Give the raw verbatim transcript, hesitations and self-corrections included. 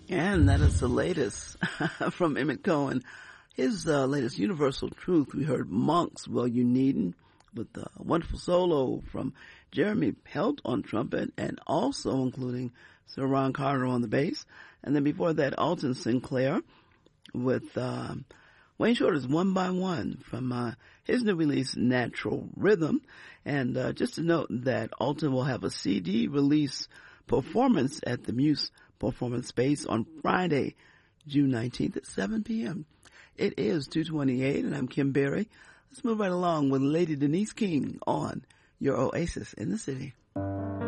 And that is the latest from Emmett Cohen. His uh, latest, Universal Truth. We heard Monks, Well You Needn't, with a wonderful solo from Jeremy Pelt on trumpet, and also including Sir Ron Carter on the bass. And then before that, Alton Sinclair with um, Wayne Shorter's One by One from uh, his new release, Natural Rhythm. And uh, just to note that Alton will have a C D release performance at the Muse Performance Space on Friday, June nineteenth at seven p.m. It is two twenty-eight, and I'm Kim Berry. Let's move right along with Lady Denise King on your Oasis in the City.